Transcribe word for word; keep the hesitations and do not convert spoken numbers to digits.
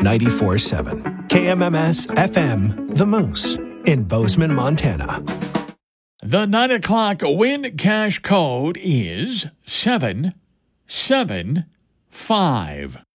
ninety-four seven. K M M S F M, The Moose, in Bozeman, Montana. The nine o'clock Win Cash code is seven seven five.